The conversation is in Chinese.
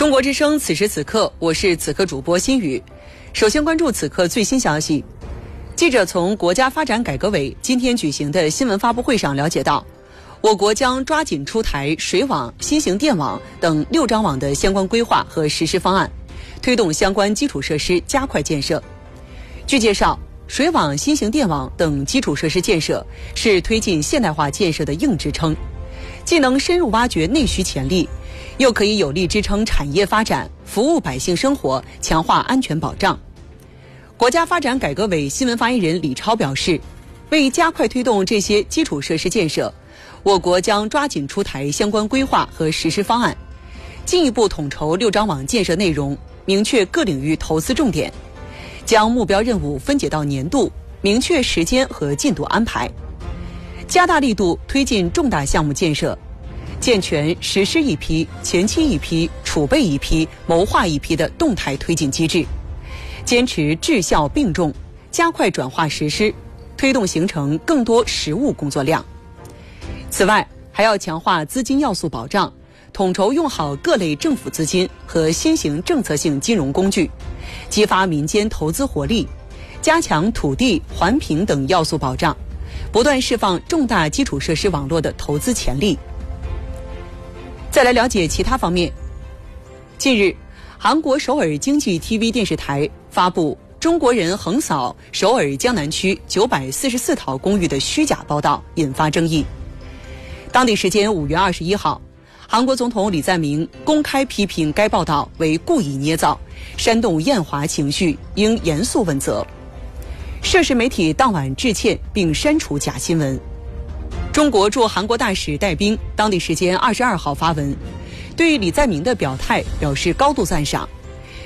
中国之声此时此刻，我是此刻主播心雨。首先关注此刻最新消息。记者从国家发展改革委今天举行的新闻发布会上了解到，我国将抓紧出台水网、新型电网等6张网的相关规划和实施方案，推动相关基础设施加快建设。据介绍，水网、新型电网等基础设施建设是推进现代化建设的硬支撑，既能深入挖掘内需潜力，又可以有力支撑产业发展，服务百姓生活，强化安全保障。国家发展改革委新闻发言人李超表示，为加快推动这些基础设施建设，我国将抓紧出台相关规划和实施方案，进一步统筹6张网建设内容，明确各领域投资重点，将目标任务分解到年度，明确时间和进度安排，加大力度推进重大项目建设，健全实施一批、前期一批、储备一批、谋划一批的动态推进机制，坚持质效并重，加快转化实施，推动形成更多实务工作量。此外，还要强化资金要素保障，统筹用好各类政府资金和新型政策性金融工具，激发民间投资活力，加强土地、环评等要素保障，不断释放重大基础设施网络的投资潜力。再来了解其他方面。近日，韩国首尔经济 TV 电视台发布中国人横扫首尔江南区944套公寓的虚假报道，引发争议。当地时间5月21号，韩国总统李在明公开批评该报道为故意捏造，煽动厌华情绪，应严肃问责。涉事媒体当晚致歉并删除假新闻。中国驻韩国大使戴斌当地时间22号发文，对李在明的表态表示高度赞赏，